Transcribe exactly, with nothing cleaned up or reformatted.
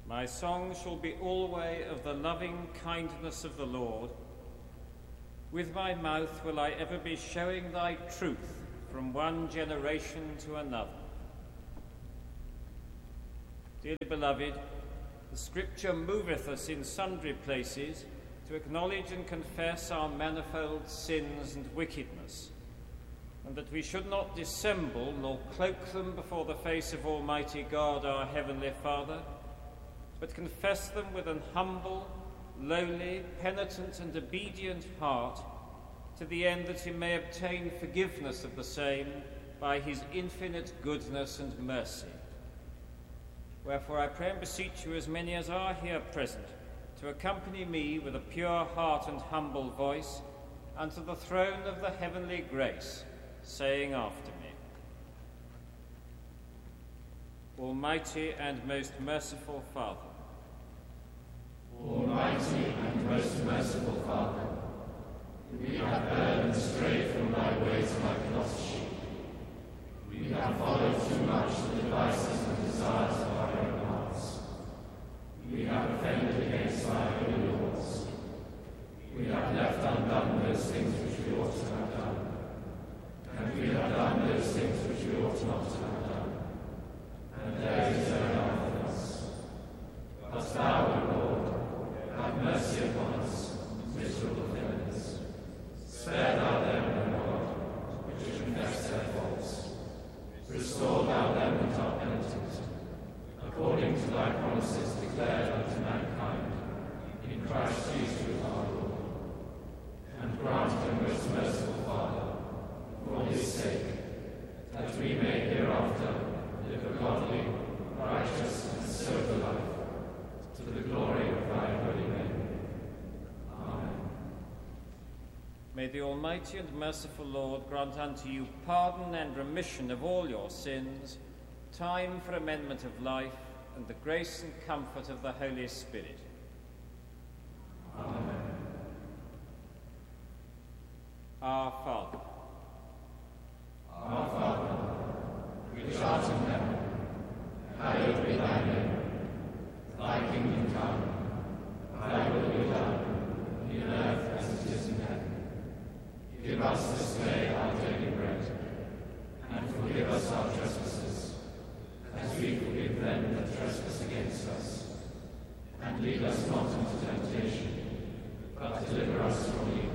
My song shall be alway of the loving kindness of the Lord. With my mouth will I ever be showing thy truth from one generation to another. Dearly beloved, the Scripture moveth us in sundry places to acknowledge and confess our manifold sins and wickedness, and that we should not dissemble nor cloak them before the face of Almighty God, our Heavenly Father, but confess them with an humble, lowly, penitent and obedient heart, to the end that he may obtain forgiveness of the same by his infinite goodness and mercy. Wherefore I pray and beseech you, as many as are here present, to accompany me with a pure heart and humble voice unto the throne of the heavenly grace, saying after me, Almighty and most merciful Father, Almighty and most merciful Father, we have erred and strayed from thy ways like lost sheep. We have followed too much the devices and desires of our own hearts. We have offended against thy holy laws. We have left undone those things which we ought to have done, and we have done those things which we ought not to have done. And there is no life in us. But thou, O Lord, have mercy upon us, miserable villains. Spare thou them, O God, which confess their faults. Restore thou them that are penitent, according to thy promises declared unto mankind, in Christ Jesus our Lord. And grant, O most merciful Father, for his sake, that we may hereafter live a godly, righteous, and sober life, to the glory of thy holy name. Amen. May the Almighty and merciful Lord grant unto you pardon and remission of all your sins, time for amendment of life, and the grace and comfort of the Holy Spirit. Amen. Our Father, Our Father, which art in heaven, hallowed be thy name. Thy kingdom come, thy will be done, in earth as it is in heaven. Give us this day our daily bread, and forgive us our trespasses, as we forgive them that trespass against us. And lead us not into temptation, but deliver us from evil.